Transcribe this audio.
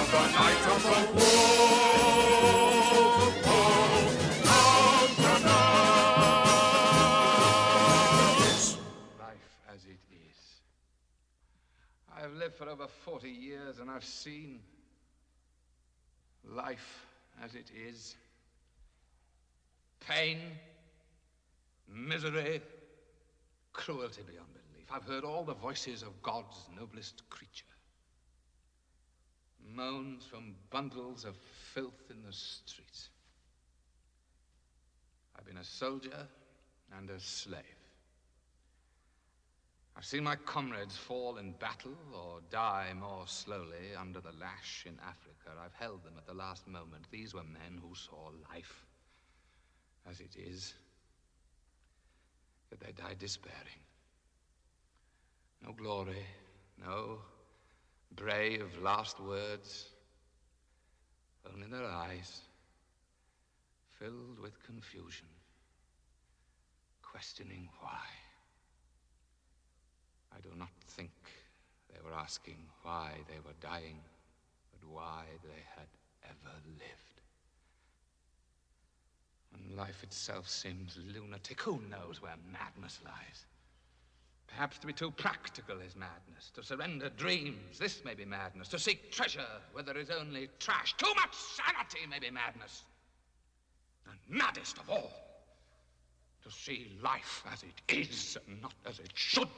of the night of the wolf, countenance. Life as it is. I've lived for over 40 years and I've seen life as it is. Pain, misery, cruelty beyond belief. I've heard all the voices of God's noblest creature. Moans from bundles of filth in the streets. I've been a soldier and a slave. I've seen my comrades fall in battle or die more slowly under the lash in Africa. I've held them at the last moment. These were men who saw life as it is. Yet they died despairing. No glory, no brave last words, only their eyes filled with confusion, questioning why. I do not think they were asking why they were dying, but why they had ever lived. When life itself seems lunatic, who knows where madness lies? Perhaps to be too practical is madness. To surrender dreams, this may be madness. To seek treasure where there is only trash. Too much sanity may be madness. And maddest of all, to see life as it is and not as it should